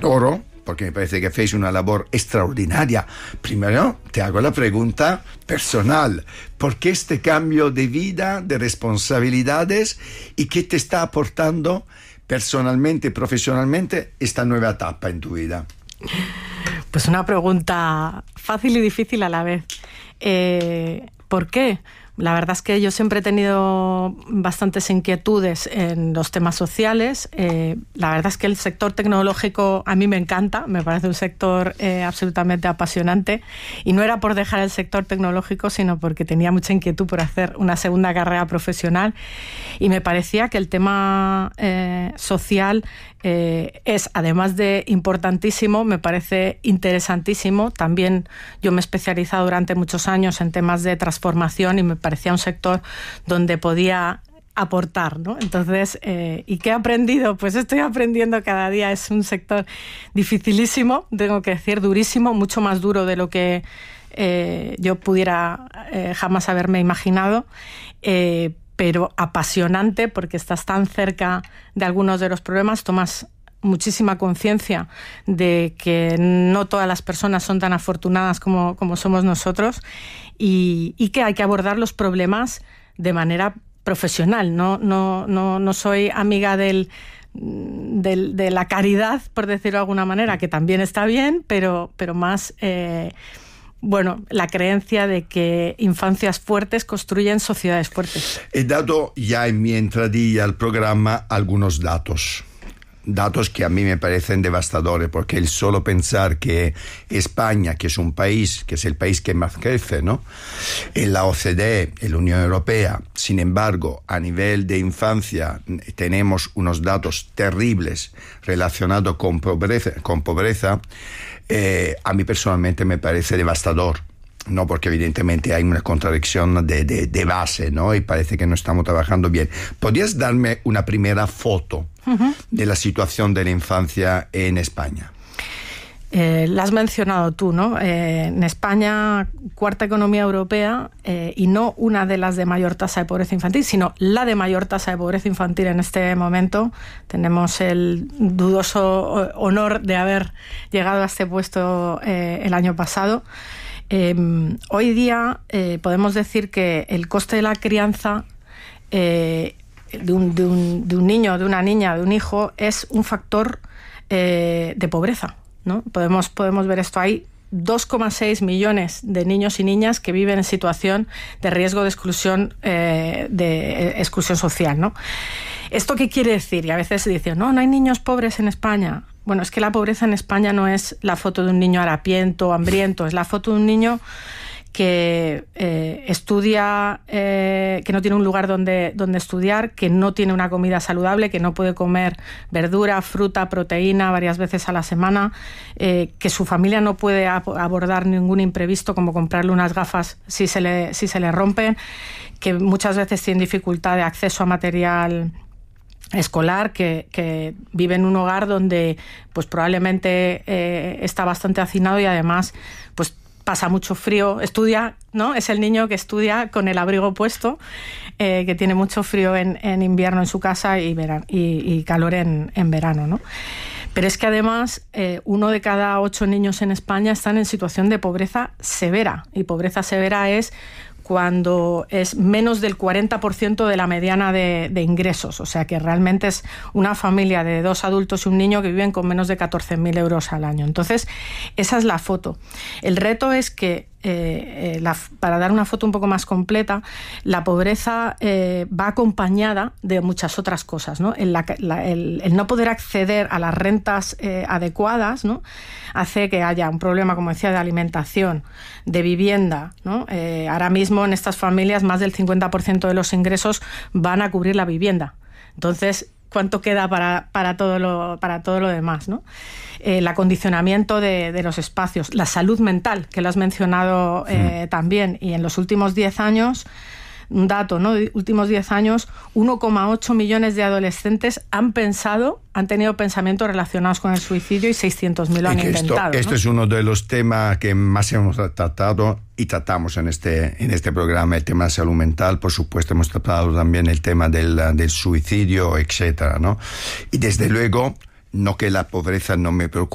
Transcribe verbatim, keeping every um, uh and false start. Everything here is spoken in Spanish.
adoro, porque me parece que hacéis una labor extraordinaria. Primero, te hago la pregunta personal. ¿Por qué este cambio de vida, de responsabilidades, y qué te está aportando personalmente y profesionalmente esta nueva etapa en tu vida? Pues una pregunta fácil y difícil a la vez. Eh, ¿Por qué? La verdad es que yo siempre he tenido bastantes inquietudes en los temas sociales. Eh, la verdad es que el sector tecnológico a mí me encanta, me parece un sector eh, absolutamente apasionante. Y no era por dejar el sector tecnológico, sino porque tenía mucha inquietud por hacer una segunda carrera profesional. Y me parecía que el tema eh, social eh, es, además de importantísimo, me parece interesantísimo. También yo me he especializado durante muchos años en temas de transformación y me parecía un sector donde podía aportar, ¿no? Entonces, eh, ¿y qué he aprendido? Pues estoy aprendiendo cada día. Es un sector dificilísimo, tengo que decir, durísimo, mucho más duro de lo que eh, yo pudiera eh, jamás haberme imaginado, eh, pero apasionante porque estás tan cerca de algunos de los problemas, tomas muchísima conciencia de que no todas las personas son tan afortunadas como, como somos nosotros y, y que hay que abordar los problemas de manera profesional. No, no, no, no soy amiga del, del, de la caridad, por decirlo de alguna manera, que también está bien, pero, pero más... Eh, bueno, la creencia de que infancias fuertes construyen sociedades fuertes. He dado ya en mi entradilla al programa algunos datos. Datos que a mí me parecen devastadores, porque el solo pensar que España, que es un país, que es el país que más crece, ¿no?, en la O C D E, en la Unión Europea, sin embargo, a nivel de infancia tenemos unos datos terribles relacionados con pobreza, con pobreza eh, a mí personalmente me parece devastador. No, porque evidentemente hay una contradicción de, de, de base, ¿no? Y parece que no estamos trabajando bien. ¿Podrías darme una primera foto uh-huh. de la situación de la infancia en España? Eh, la has mencionado tú, ¿no? Eh, en España, cuarta economía europea, eh, y no una de las de mayor tasa de pobreza infantil, sino la de mayor tasa de pobreza infantil en este momento. Tenemos el dudoso honor de haber llegado a este puesto eh, el año pasado. Eh, hoy día eh, podemos decir que el coste de la crianza eh, de, un, de, un, de un niño, de una niña, de un hijo, es un factor eh, de pobreza, ¿no? Podemos, podemos ver esto. Hay dos coma seis millones de niños y niñas que viven en situación de riesgo de exclusión, eh, de exclusión social, ¿no? ¿Esto qué quiere decir? Y a veces se dice, no, no hay niños pobres en España. Bueno, es que la pobreza en España no es la foto de un niño harapiento, hambriento, es la foto de un niño que eh, estudia, eh, que no tiene un lugar donde, donde estudiar, que no tiene una comida saludable, que no puede comer verdura, fruta, proteína varias veces a la semana, eh, que su familia no puede abordar ningún imprevisto como comprarle unas gafas si se le, si se le rompen, que muchas veces tiene dificultad de acceso a material escolar, que, que vive en un hogar donde pues probablemente eh, está bastante hacinado y además pues pasa mucho frío, estudia, ¿no? Es el niño que estudia con el abrigo puesto, eh, que tiene mucho frío en, en invierno en su casa y, verano, y, y calor en, en verano, ¿no? Pero es que además eh, uno de cada ocho niños en España están en situación de pobreza severa, y pobreza severa es cuando es menos del cuarenta por ciento de la mediana de, de ingresos. O sea que realmente es una familia de dos adultos y un niño que viven con menos de catorce mil euros al año. Entonces, esa es la foto. El reto es que, eh, eh, la, para dar una foto un poco más completa, la pobreza eh, va acompañada de muchas otras cosas, ¿no? El, la, la, el, el no poder acceder a las rentas eh, adecuadas, ¿no?, hace que haya un problema, como decía, de alimentación, de vivienda, ¿no? Eh, ahora mismo en estas familias más del cincuenta por ciento de los ingresos van a cubrir la vivienda. Entonces, ¿cuánto queda para, para, todo, lo, para todo lo demás, ¿no? El acondicionamiento de, de los espacios, la salud mental, que lo has mencionado eh, sí. también, y en los últimos diez años, un dato, ¿no? De últimos diez años, uno coma ocho millones de adolescentes han pensado, han tenido pensamientos relacionados con el suicidio y seiscientos mil lo han esto, intentado. Esto ¿no? es uno de los temas que más hemos tratado y tratamos en este, en este programa, el tema de salud mental. Por supuesto, hemos tratado también el tema del, del suicidio, etcétera, ¿no? Y desde luego, no que la pobreza no me preocupe,